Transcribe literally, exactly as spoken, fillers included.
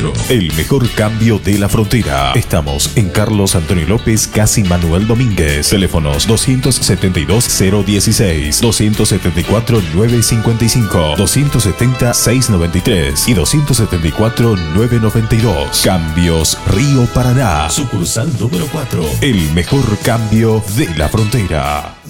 cuatro. El mejor cambio de la frontera. Estamos en Carlos Antonio López, casi Manuel Domínguez. Teléfonos doscientos setenta y dos cero dieciséis, doscientos setenta y cuatro nueve cincuenta y cinco, doscientos setenta seiscientos noventa y tres y doscientos setenta y cuatro nueve noventa y dos. Cambios Río Paraná. Sucursal número cuatro. El mejor cambio de la frontera.